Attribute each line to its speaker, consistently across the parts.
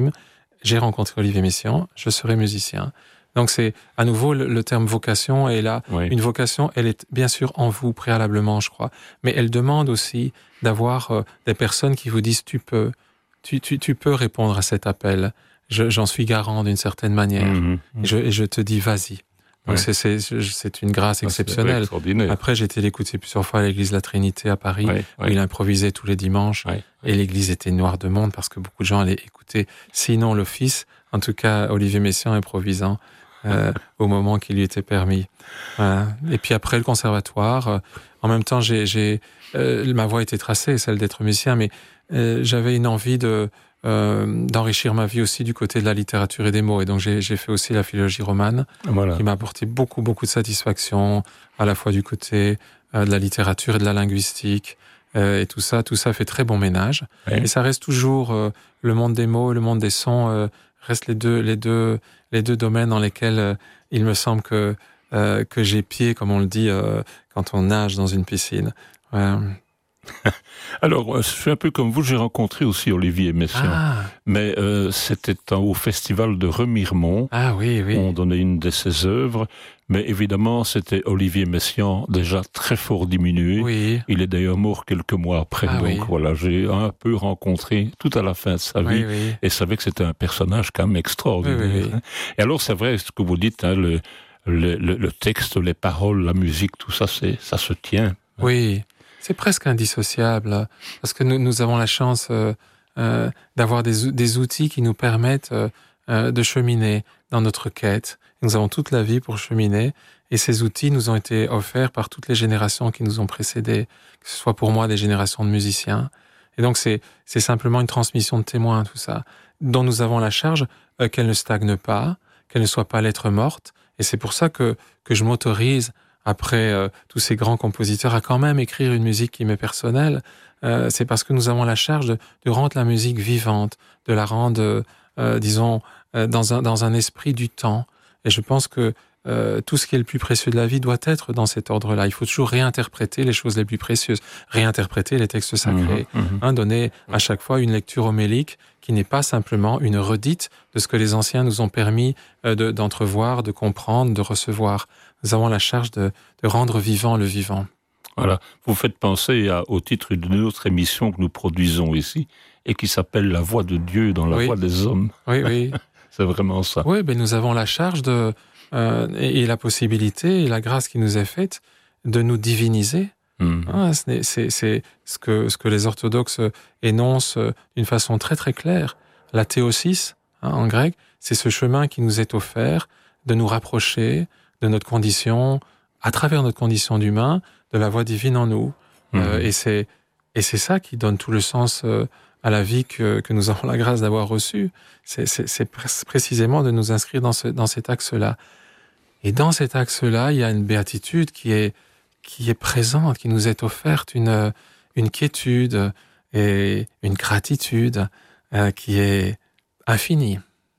Speaker 1: j'ai rencontré Olivier Messiaen, je serai musicien. Donc c'est à nouveau le terme vocation est là.
Speaker 2: Oui.
Speaker 1: Une vocation, elle est bien sûr en vous préalablement, je crois, mais elle demande aussi d'avoir des personnes qui vous disent tu peux répondre à cet appel. J'en suis garant d'une certaine manière. Et je te dis vas-y. Donc c'est une grâce exceptionnelle. Après, j'ai été l'écouter plusieurs fois à l'église La Trinité à Paris, où il improvisait tous les dimanches, et l'église était noire de monde parce que beaucoup de gens allaient écouter. Sinon l'office, en tout cas Olivier Messiaen improvisant au moment qui lui était permis. Voilà. Et puis après le conservatoire, en même temps, ma voie était tracée, celle d'être musicien, mais j'avais une envie d'enrichir ma vie aussi du côté de la littérature et des mots. Et donc, j'ai fait aussi la philologie romane, qui m'a apporté beaucoup, beaucoup de satisfaction, à la fois du côté de la littérature et de la linguistique. Et tout ça fait très bon ménage. Et ça reste toujours le monde des mots et le monde des sons restent les deux domaines dans lesquels il me semble que j'ai pied, comme on le dit quand on nage dans une piscine.
Speaker 2: Alors, je suis un peu comme vous, j'ai rencontré aussi Olivier Messiaen, mais c'était au festival de Remiremont.
Speaker 1: Ah oui.
Speaker 2: On donnait une de ses œuvres, mais évidemment, c'était Olivier Messiaen, déjà très fort diminué.
Speaker 1: Oui.
Speaker 2: Il est d'ailleurs mort quelques mois après, voilà, j'ai un peu rencontré tout à la fin de sa vie, et savais que c'était un personnage quand même extraordinaire.
Speaker 1: Oui.
Speaker 2: Et alors, c'est vrai, ce que vous dites, le texte, les paroles, la musique, tout ça, ça se tient.
Speaker 1: Oui. C'est presque indissociable, parce que nous avons la chance d'avoir des outils qui nous permettent de cheminer dans notre quête. Nous avons toute la vie pour cheminer, et ces outils nous ont été offerts par toutes les générations qui nous ont précédés, que ce soit pour moi des générations de musiciens. Et donc c'est simplement une transmission de témoins, tout ça, dont nous avons la charge qu'elle ne stagne pas, qu'elle ne soit pas lettre morte. Et c'est pour ça que je m'autorise, après tous ces grands compositeurs, à quand même écrire une musique qui m'est personnelle. C'est parce que nous avons la charge de rendre la musique vivante, de la rendre, disons, dans un esprit du temps. Et je pense que tout ce qui est le plus précieux de la vie doit être dans cet ordre-là. Il faut toujours réinterpréter les choses les plus précieuses, réinterpréter les textes sacrés, donner à chaque fois une lecture homélique qui n'est pas simplement une redite de ce que les anciens nous ont permis d'entrevoir, de comprendre, de recevoir. Nous avons la charge de rendre vivant le vivant.
Speaker 2: Voilà, vous faites penser au titre d'une autre émission que nous produisons ici, et qui s'appelle La Voix de Dieu dans la voix des hommes.
Speaker 1: Oui.
Speaker 2: C'est vraiment ça.
Speaker 1: Oui, mais nous avons la charge et la possibilité et la grâce qui nous est faite de nous diviniser. C'est ce que les orthodoxes énoncent d'une façon très très claire. La théosis, en grec, c'est ce chemin qui nous est offert de nous rapprocher de notre condition, à travers notre condition d'humain, de la voix divine en nous. Et c'est ça qui donne tout le sens à la vie que nous avons la grâce d'avoir reçue. C'est précisément de nous inscrire dans cet axe-là. Et dans cet axe-là, il y a une béatitude qui est présente, qui nous est offerte, une quiétude et une gratitude qui est infinie.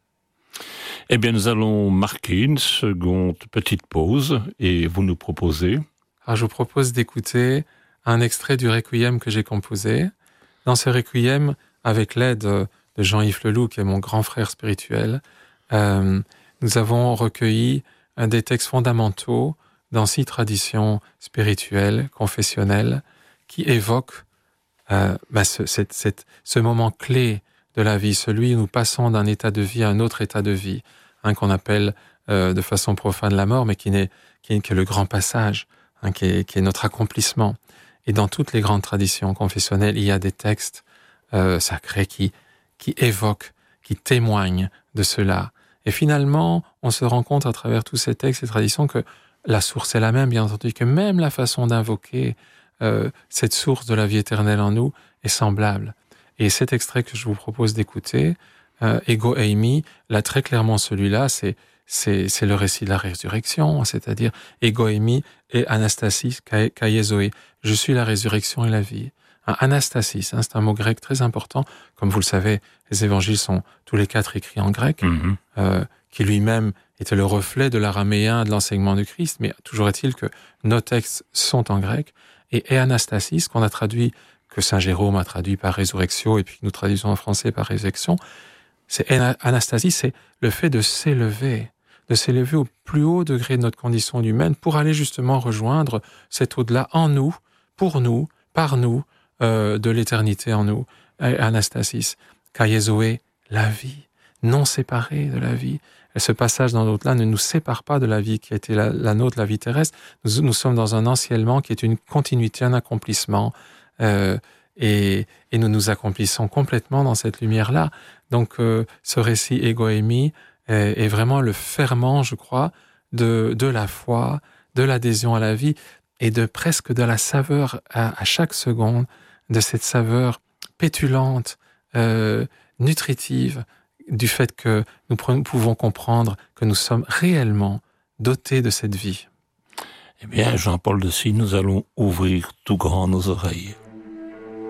Speaker 2: Eh bien, nous allons marquer une seconde petite pause et vous nous proposez...
Speaker 1: Alors, je vous propose d'écouter un extrait du Requiem que j'ai composé. Dans ce Requiem, avec l'aide de Jean-Yves Leloup, qui est mon grand frère spirituel, nous avons recueilli des textes fondamentaux dans 6 traditions spirituelles, confessionnelles, qui évoquent ce moment clé de la vie, celui où nous passons d'un état de vie à un autre état de vie, qu'on appelle de façon profane la mort, mais qui est le grand passage, qui est notre accomplissement. Et dans toutes les grandes traditions confessionnelles, il y a des textes sacrés qui évoquent, qui témoignent de cela. Et finalement, on se rend compte à travers tous ces textes et traditions que la source est la même, bien entendu, que même la façon d'invoquer cette source de la vie éternelle en nous est semblable. Et cet extrait que je vous propose d'écouter, Ego Eimi, là très clairement celui-là, c'est le récit de la résurrection, c'est-à-dire Ego Eimi et Anastasis Kai Zoé. Je suis la résurrection et la vie. Anastasis, c'est un mot grec très important. Comme vous le savez, les évangiles sont tous les 4 écrits en grec, qui lui-même était le reflet de l'araméen, de l'enseignement du Christ, mais toujours est-il que nos textes sont en grec. Et Anastasis, que Saint Jérôme a traduit par résurrection, et puis nous traduisons en français par résurrection, Anastasie, c'est le fait de s'élever au plus haut degré de notre condition humaine pour aller justement rejoindre cet au-delà en nous, pour nous, par nous, de l'éternité en nous. Anastasis, Kaiezoé, la vie, non séparée de la vie. Et ce passage dans l'au-delà ne nous sépare pas de la vie qui a été la nôtre, la vie terrestre. Nous sommes dans un anciennement qui est une continuité, un accomplissement. Et nous nous accomplissons complètement dans cette lumière-là. Donc, ce récit Egoémie est vraiment le ferment, je crois, de la foi, de l'adhésion à la vie et presque de la saveur à chaque seconde, de cette saveur pétulante, nutritive, du fait que nous pouvons comprendre que nous sommes réellement dotés de cette vie.
Speaker 2: Eh bien, Jean-Paul de Sy, nous allons ouvrir tout grand nos oreilles.